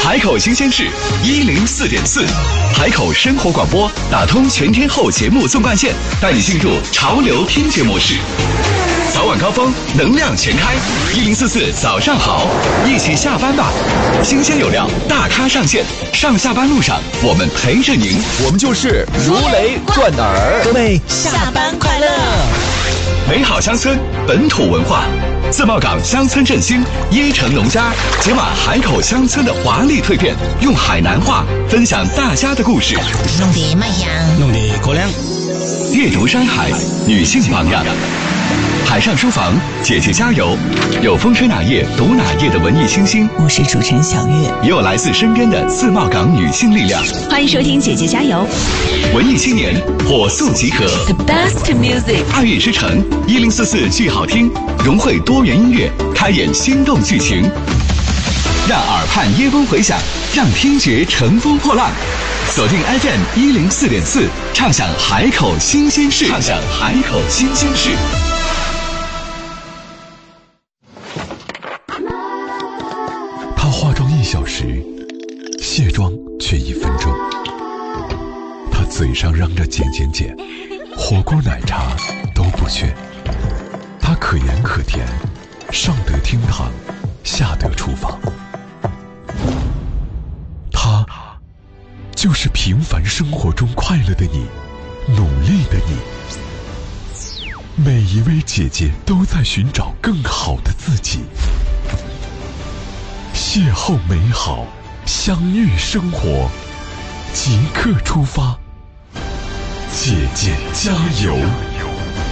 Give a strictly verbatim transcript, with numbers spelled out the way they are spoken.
海口新鲜事一零四点四，海口生活广播打通全天候节目纵贯线，带你进入潮流听觉模式。早晚高峰，能量全开，一零四四早上好，一起下班吧。新鲜有料，大咖上线，上下班路上我们陪着您， 我们就是如雷贯耳。 各位下班快乐！ 美好乡村，本土文化。自贸港乡村振兴，椰城农家解码海口乡村的华丽蜕变，用海南话分享大家的故事。 弄得卖香， 弄得高粱。 阅读山海，女性榜样。海上书房，姐姐加油！有风吹哪页读哪页的文艺星星， 我是主持人小月， 也有来自身边的自贸港女性力量。 欢迎收听姐姐加油！ 文艺青年火速集合 ，The best music， 爱乐之城一零四四剧好听，融汇多元音乐，开演心动剧情，让耳畔耶风回响，让听觉乘风破浪。锁定 F M 一零四点四，畅享海口新鲜事，畅享海口新鲜事。 她化妆一小时，卸妆却一分钟。她嘴上嚷着减减减，火锅奶茶都不缺。她可盐可甜，上得厅堂，下得厨房。她就是平凡生活中快乐的你，努力的你。每一位姐姐都在寻找更好的自己。邂逅美好，相遇生活，即刻出发。姐姐加油！